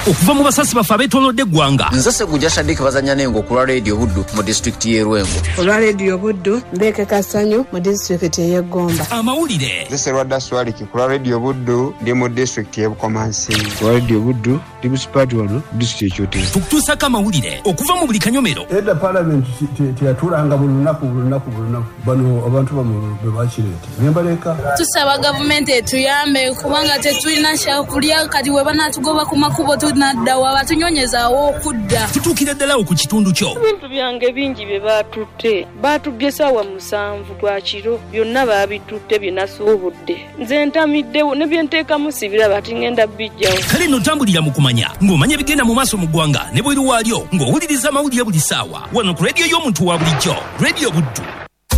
okuva mu basasi bafe abetoolodde eggwanga. Nze Ssekujja Shadik bazanya nengo ku lwa Radio Buddu mu disitulikiti y'e Rwengo. Ku lwa Radio Buddu Mbeke Kasanyu mu disitulikiti y'e Gomba. Amawulire. Nze Serwadda Swaliki ku lwa Radio Buddu ndi mu disitulikiti y'e Bukomansi. Ku lwa Radio Buddu ndi musipati wano disitulikiti y'Ekyotera. Tukutuusako amawulire okuva mu buli kanyomero. Edda Parliament teyatuulanga buli lunaku bano abantu bwe bakireeta nembaleka. Tusaba gavumenti etuyambe kubanga tetulina kyakulya kati we banaatugoba ku makubo tunaddawa batunyonyezaawo okudda. Tutuukira ddalawo ku kitundu kyo. Ebintu byange bingi bye baatutte baatubbye ssaawa 7 gwa kiro byonna baabitutte bye nasuubudde nze ntamiddewo ne bye nteekamu sibiraba ati ngenda bijjawo. Kale nno tambulira mu kumanya ng'omanya ebigenda mu maaso mu ggwanga ne bweru waalyo ng'owuliriza amawulire buli ssaawa wano ku rediyo y'omuntu wa bulijjo Radio Buddu.